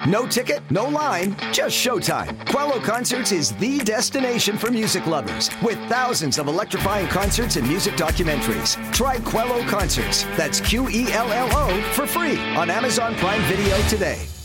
No ticket, no line, just showtime. Quello Concerts is the destination for music lovers, with thousands of electrifying concerts and music documentaries. Try Quello Concerts, that's Quello, for free on Amazon Prime Video today.